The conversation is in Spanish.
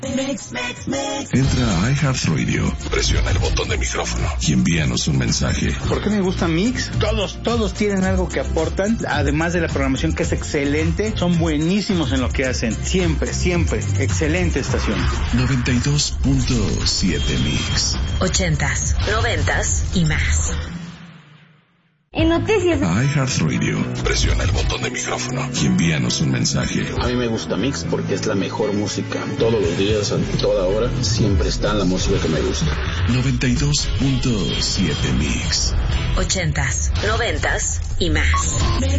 Entra a iHeartRadio, presiona el botón de micrófono y envíanos un mensaje. ¿Por qué me gusta Mix? Todos tienen algo que aportan, además de la programación que es excelente, son buenísimos en lo que hacen. Siempre, excelente estación. 92.7 Mix. 80s, 90s y más. En noticias. iHeartRadio, presiona el botón de micrófono y envíanos un mensaje. A mí me gusta Mix porque es la mejor música. Todos los días, a toda hora, siempre está la música que me gusta. 92.7 Mix. 80s, 90s y más.